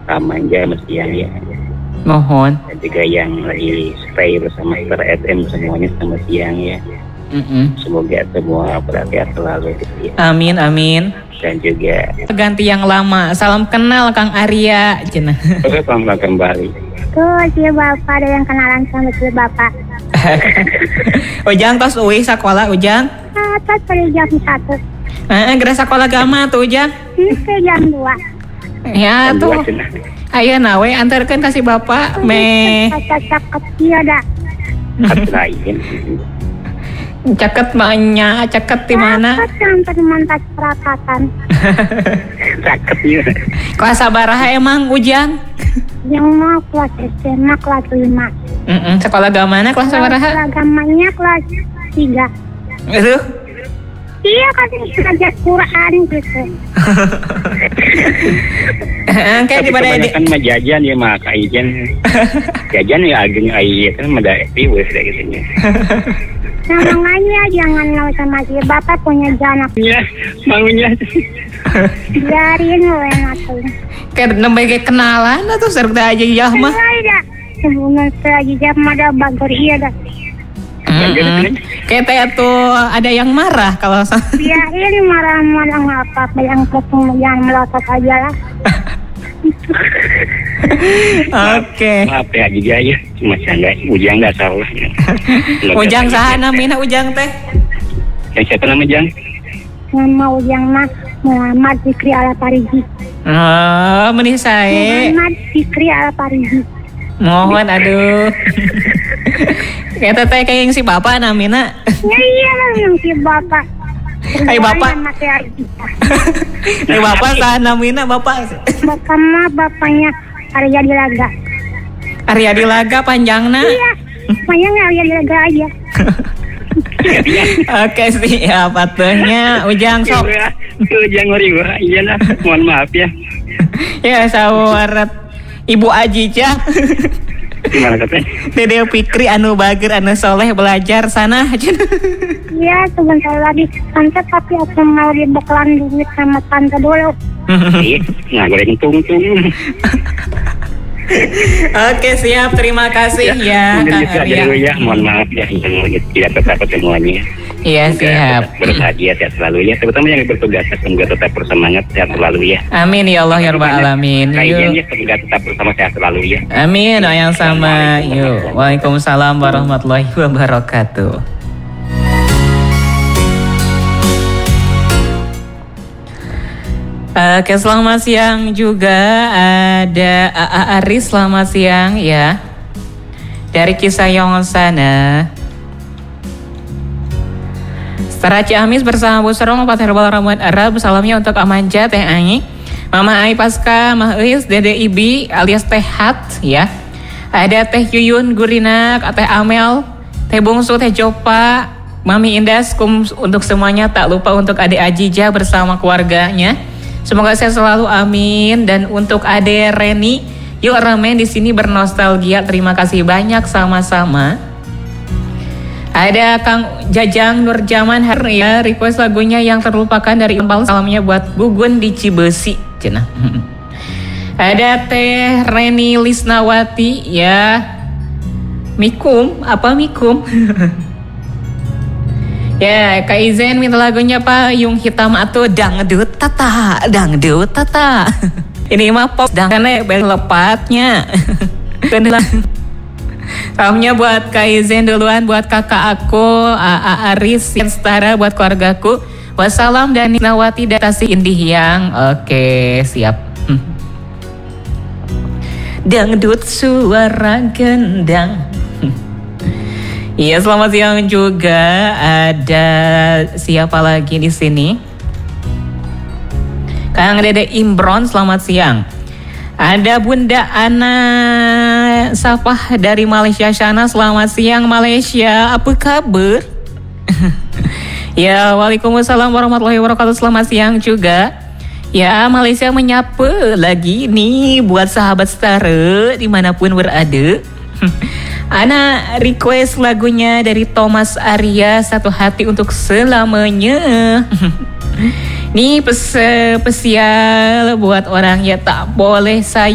Manja Siang ya. Mohon. Dan juga yang lagi stay bersama Star FM semuanya selamat siang ya. Semoga semua berhati-hati selalu gitu ya. Amin amin. Dan juga Ganti yang lama. Salam kenal Kang Arya. Cenah. oke selamat kembali. Tuh si Bapak ada yang kenalan sama si Bapak. Ujang tos uwi sekolah Ujang. Atas dari jam 1. Gerak sekolah gama tuh Ujang. Ke jam 2. Ya Jam tuh. 2 cenah. Ayo nawe antarkan kasih bapak me Cakep iya dah. Hati lain. caket maknya caket di mana? Cakep yang termantas perapatan. Cakep ya. Kelas sabaraha emang Ujang? Yang mau kelas SMA kelas 5. Sekolah gamana kelas sabaraha? Agamanya kelas 3. Aduh. Iya kan belajar Quran gitu. Kayak di pada kebanyakan mah jajan ya mah kaijan. Jajan ya ageng ai kan mah da wes gitu nya. Nah makanya jangan mau sama si Bapak punya anak. Ya, maunya. Biarin we atuh. kayak nambah kenalan atau serta aja ya mah. Iya dah. Sebelum lagi jam ada bager iya dah. Kayak teh tuh ada yang marah kalau Biarin marah-marah apa yang penting jangan melotot aja lah. Oke. Maaf ya juga ya, cuma canda. Ujang nggak salah. Ujang sahana mina Ujang teh. Yang siapa nama Jang? Nama Ujang mah Muhammad Fikri Al-Pariji. Oh, menih sae. Muhammad Fikri Al-Pariji. Mohon aduh. Kayak teh kayak yang si bapak namina. Ya iya lah yang si Bapak. Hai Bapak. Hai Bapak sahana namina Bapak. Bapak mah bapaknya Arya Dilaga. Arya Dilaga panjangna. Iya. Panjangnya Arya Dilaga aja. Oke siap atuhnya Ujang sok. Ujang ngori gua. Iyalah, mohon maaf ya. Ya sawarat Ibu Ajija. Gimana katanya? Dede Fikri anu bager anu soleh belajar sana. Iya sebentar lagi tante tapi aku mau dibekalan duit sama tante dulu. Iya, nggak goreng tung-tung. Oke siap terima kasih ya Kang Arya. Ya, mohon maaf ya yang tidak terdapat semuanya. Iya siap. Berbahagia sehat selalu ya, terutama yang bertugas semoga tetap bersemangat sehat selalu ya. Amin ya Allah ya Rabbal Alamin. Kayaknya semoga tetap bersama sehat selalu ya. Amin yang sama. Yuk. Waalaikumsalam warahmatullahi wabarakatuh. Oke, selamat siang juga ada AA Aris, selamat siang ya. Dari Kisayong sana. Setara Ciamis bersama Bu Serong, Pak Herbal Ramuan Arab, salamnya untuk Amanja, Teh Ani, Mama Ai Pasca, Mah Eis, Dede Ibi alias Teh Hat ya. Ada Teh Yuyun, Gurina, Teh Amel, Teh Bungsu, Teh Jopa, Mami Indas, untuk semuanya tak lupa untuk Ade Ajija bersama keluarganya. Semoga sehat selalu, amin. Dan untuk Ade Reni, yuk ramen di sini bernostalgia. Terima kasih banyak sama-sama. Ada Kang Jajang Nurjaman ya, request lagunya yang terlupakan dari Empal, salamnya buat Gugun di Cibesi. Cenah. Ada Teh Reni Lisnawati ya. Mikum, apa Mikum? Ya, Kak Izen minta lagunya Payung Hitam atau Dangdut Tata, Dangdut Tata. Ini mah pop, karena lepatnya. Salamnya buat Kak Izen duluan, buat kakak aku, AA Aris, Setara, buat keluargaku. Wassalam dan Nawati Datasi Indihiyang. Oke, siap. Dangdut suara gendang. Iya, selamat siang juga. Ada siapa lagi di sini? Kang Dede Imron, selamat siang. Ada Bunda Ana Safah dari Malaysia sana, selamat siang Malaysia. Apa kabar? Ya, waalaikumsalam warahmatullahi wabarakatuh. Selamat siang juga. Ya, Malaysia menyapa lagi nih buat sahabat Setara dimanapun berada. Ana request lagunya dari Thomas Arya, Satu Hati Untuk Selamanya. Nih spesial buat orang yang tak boleh sayang.